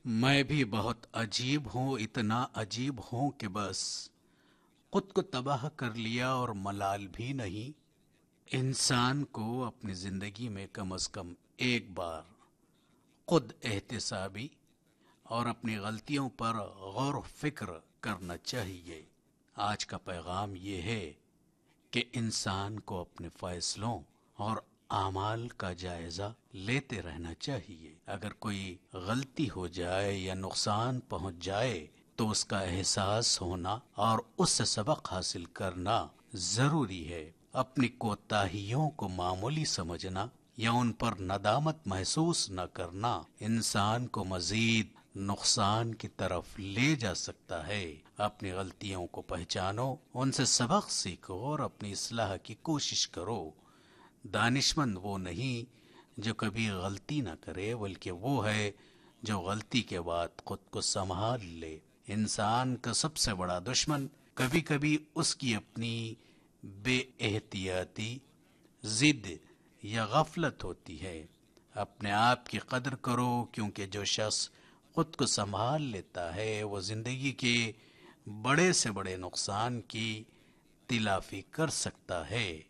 मैं भी बहुत अजीब हूँ, इतना अजीब हूँ कि बस खुद को तबाह कर लिया और मलाल भी नहीं। इंसान को अपनी जिंदगी में कम से कम एक बार खुद एहतिसाबी और अपनी गलतियों पर गौर फिक्र करना चाहिए। आज का पैगाम ये है कि इंसान को अपने फैसलों और आमाल का जायजा लेते रहना चाहिए। अगर कोई गलती हो जाए या नुकसान पहुंच जाए तो उसका एहसास होना और उससे सबक हासिल करना जरूरी है। अपनी कोताहियों को मामूली समझना या उन पर नदामत महसूस न करना इंसान को मजीद नुकसान की तरफ ले जा सकता है। अपनी गलतियों को पहचानो, उनसे सबक सीखो और अपनी इस्लाह की कोशिश करो। दानिशमंद वो नहीं जो कभी गलती न करे, बल्कि वो है जो गलती के बाद खुद को संभाल ले। इंसान का सबसे बड़ा दुश्मन कभी कभी उसकी अपनी बेएहतियाती, जिद या गफलत होती है। अपने आप की कदर करो, क्योंकि जो शख्स खुद को संभाल लेता है वो जिंदगी के बड़े से बड़े नुकसान की तिलाफी कर सकता है।